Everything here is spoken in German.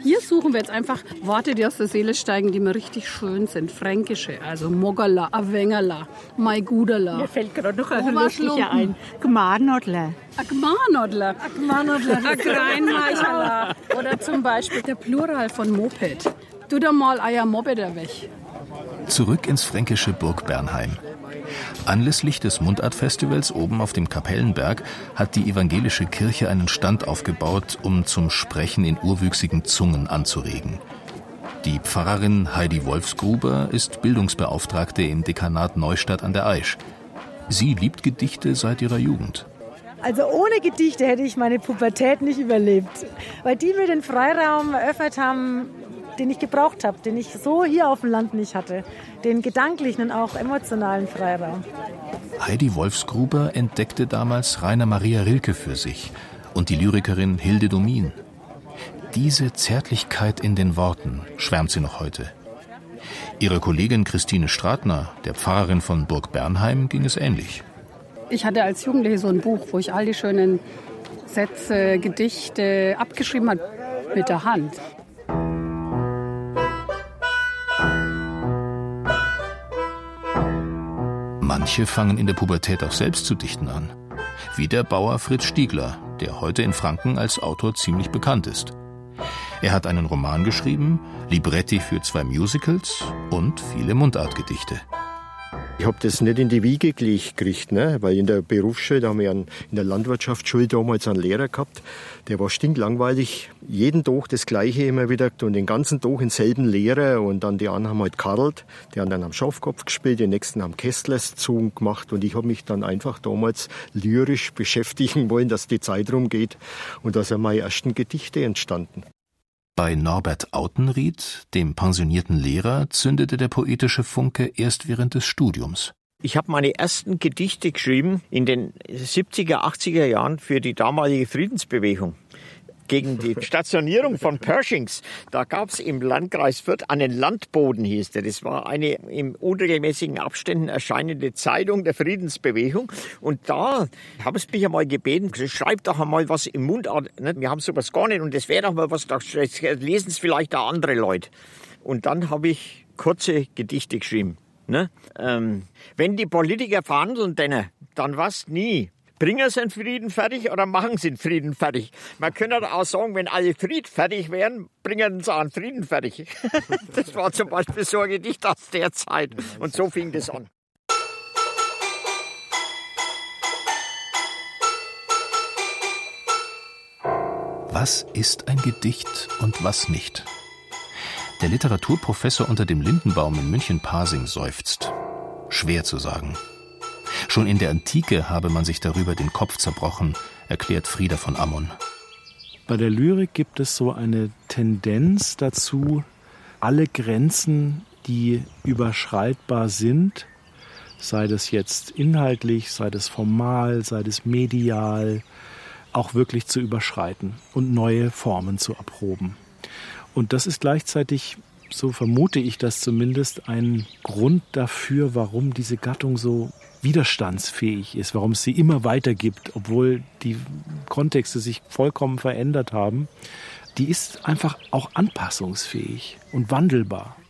Hier suchen wir jetzt einfach Worte, die aus der Seele steigen, die mir richtig schön sind. Fränkische, also Moggerla, Awengerla, Maigudala. Mir fällt gerade noch ein lustiger ein. Gmarnodler. Gmarnodler. Greinmeicherla. Oder zum Beispiel der Plural von Moped. Tu da mal euer Mopeder weg. Zurück ins fränkische Burg Bernheim. Anlässlich des Mundartfestivals oben auf dem Kapellenberg hat die evangelische Kirche einen Stand aufgebaut, um zum Sprechen in urwüchsigen Zungen anzuregen. Die Pfarrerin Heidi Wolfsgruber ist Bildungsbeauftragte im Dekanat Neustadt an der Aisch. Sie liebt Gedichte seit ihrer Jugend. Also ohne Gedichte hätte ich meine Pubertät nicht überlebt, weil die mir den Freiraum eröffnet haben, den ich gebraucht habe, den ich so hier auf dem Land nicht hatte. Den gedanklichen und auch emotionalen Freiraum. Heidi Wolfsgruber entdeckte damals Rainer Maria Rilke für sich und die Lyrikerin Hilde Domin. Diese Zärtlichkeit in den Worten schwärmt sie noch heute. Ihrer Kollegin Christine Stratner, der Pfarrerin von Burg Bernheim, ging es ähnlich. Ich hatte als Jugendliche so ein Buch, wo ich all die schönen Sätze, Gedichte abgeschrieben habe mit der Hand. Manche fangen in der Pubertät auch selbst zu dichten an. Wie der Bauer Fritz Stiegler, der heute in Franken als Autor ziemlich bekannt ist. Er hat einen Roman geschrieben, Libretti für 2 Musicals und viele Mundartgedichte. Ich habe das nicht in die Wiege gelegt gekriegt, ne? Weil in der Berufsschule, da haben wir in der Landwirtschaftsschule damals einen Lehrer gehabt, der war stinklangweilig. Jeden Tag das Gleiche immer wieder und den ganzen Tag denselben Lehrer und dann die anderen haben halt karrelt, die haben dann am Schafkopf gespielt, die nächsten haben Kästlerszogen gemacht und ich habe mich dann einfach damals lyrisch beschäftigen wollen, dass die Zeit rumgeht und da sind meine ersten Gedichte entstanden. Bei Norbert Autenried, dem pensionierten Lehrer, zündete der poetische Funke erst während des Studiums. Ich habe meine ersten Gedichte geschrieben in den 70er, 80er Jahren für die damalige Friedensbewegung. Gegen die Stationierung von Pershings. Da gab es im Landkreis Fürth einen Landboten, hieß der. Das war eine in unregelmäßigen Abständen erscheinende Zeitung der Friedensbewegung. Und da haben sie mich einmal gebeten, schreibt doch einmal was im Mundart. Wir haben sowas gar nicht und das wäre doch mal was, da lesen es vielleicht auch andere Leute. Und dann habe ich kurze Gedichte geschrieben. Wenn die Politiker verhandeln, dann was nie. Bringen sie den Frieden fertig oder machen sie den Frieden fertig? Man könnte auch sagen, wenn alle friedfertig wären, bringen sie einen Frieden fertig. Das war zum Beispiel so ein Gedicht aus der Zeit. Und so fing das an. Was ist ein Gedicht und was nicht? Der Literaturprofessor unter dem Lindenbaum in München-Pasing seufzt. Schwer zu sagen. Schon in der Antike habe man sich darüber den Kopf zerbrochen, erklärt Frieda von Ammon. Bei der Lyrik gibt es so eine Tendenz dazu, alle Grenzen, die überschreitbar sind, sei das jetzt inhaltlich, sei das formal, sei das medial, auch wirklich zu überschreiten und neue Formen zu erproben. Und das ist gleichzeitig, so vermute ich das zumindest, ein Grund dafür, warum diese Gattung so widerstandsfähig ist, warum es sie immer weiter gibt, obwohl die Kontexte sich vollkommen verändert haben. Die ist einfach auch anpassungsfähig und wandelbar.